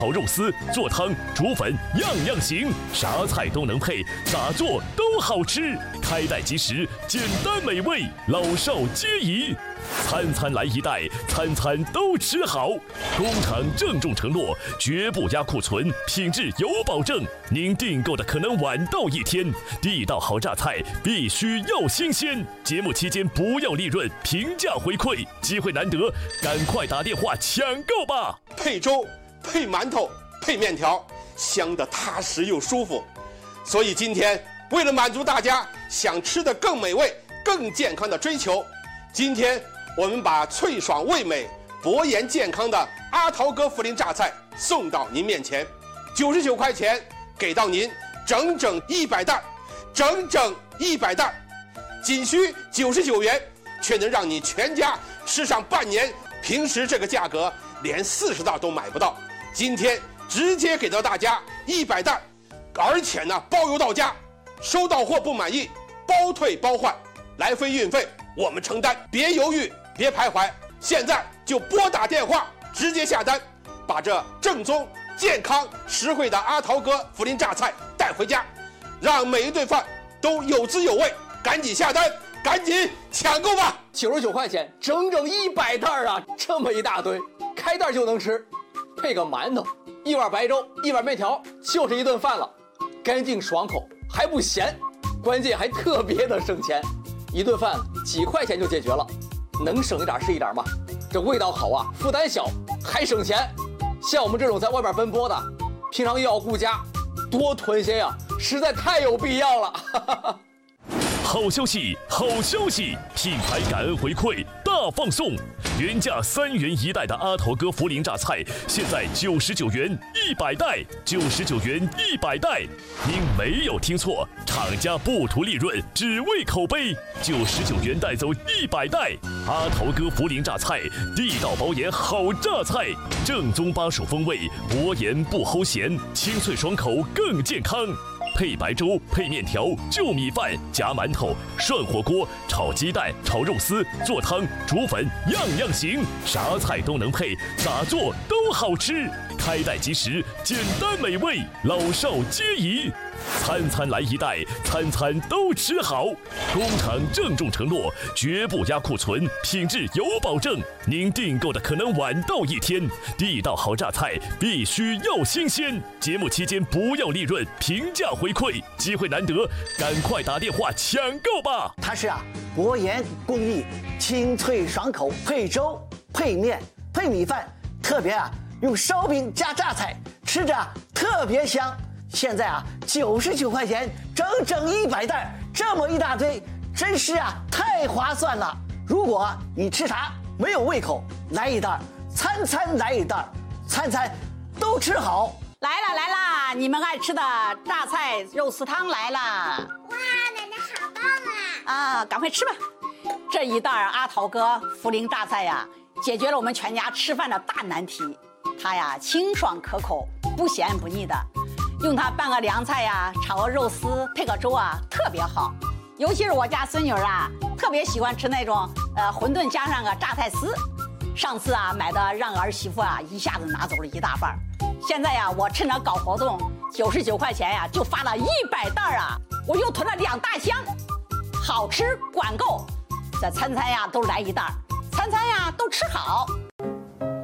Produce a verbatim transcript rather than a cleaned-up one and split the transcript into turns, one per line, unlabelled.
炒肉丝、做汤、煮粉，样样行，啥菜都能配，咋做都好吃。开袋即食，简单美味，老少皆宜。餐餐来一袋，餐餐都吃好。工厂郑重承诺，绝不压库存，品质有保证。您订购的可能晚到一天，地道好榨菜必须要新鲜。节目期间不要利润，平价回馈，机会难得，赶快打电话抢购吧！
配粥、配馒头、配面条，香得踏实又舒服。所以今天为了满足大家想吃的更美味、更健康的追求，今天我们把脆爽味美、博颜健康的阿桃哥涪陵榨菜送到您面前，九十九块钱给到您整整一百袋，整整一百袋，仅需九十九元，却能让你全家吃上半年。平时这个价格连四十袋都买不到，今天直接给到大家一百袋，而且呢包邮到家，收到货不满意包退包换，来回运费我们承担，别犹豫，别徘徊，现在就拨打电话直接下单，把这正宗、健康、实惠的阿桃哥涪陵榨菜带回家，让每一顿饭都有滋有味。赶紧下单，赶紧抢购吧！
九十九块钱，整整一百袋啊！这么一大堆，开袋就能吃，配个馒头，一碗白粥，一碗面条，就是一顿饭了，干净爽口，还不咸，关键还特别的省钱，一顿饭几块钱就解决了，能省一点是一点嘛。这味道好啊，负担小，还省钱。像我们这种在外边奔波的，平常又要顾家，多囤些呀，实在太有必要了。哈哈哈。
好消息，好消息！品牌感恩回馈大放送，原价三元一袋的阿桃哥涪陵榨菜，现在九十九元一百袋，九十九元一百袋。您没有听错，厂家不图利润，只为口碑。九十九元带走一百袋，阿桃哥涪陵榨菜，地道保研好榨菜，正宗巴蜀风味，薄盐不齁咸，清脆爽口更健康。配白粥、配面条、就米饭、夹馒头、涮火锅、炒鸡蛋、炒肉丝、做汤、煮粉，样样行，啥菜都能配，咋做都好吃。开袋即食，简单美味，老少皆宜。餐餐来一袋，餐餐都吃好。工厂郑重承诺，绝不压库存，品质有保证。您订购的可能晚到一天，地道好榨菜必须要新鲜。节目期间不要利润，平价回馈，机会难得，赶快打电话抢购吧！
它是啊，薄盐工艺，清脆爽口，配粥、配面、配米饭，特别啊用烧饼加榨菜，吃着特别香。现在啊，九十九块钱，整整一百袋，这么一大堆，真是啊，太划算了。如果你吃啥没有胃口，来一袋，餐餐来一袋，餐餐都吃好。
来了来了，你们爱吃的榨菜肉丝汤来了！
哇，奶奶好棒
啊！啊，赶快吃吧。这一袋阿桃哥涪陵榨菜呀，解决了我们全家吃饭的大难题。它呀，清爽可口，不咸不腻的。用它拌个凉菜呀，炒个肉丝，配个粥啊，特别好。尤其是我家孙女啊，特别喜欢吃那种呃馄饨加上个榨菜丝。上次啊买的让儿媳妇啊一下子拿走了一大半。现在呀，我趁着搞活动，九十九块钱呀就发了一百袋啊，我又囤了两大箱，好吃管够。这餐餐呀都来一袋，餐餐呀都吃好。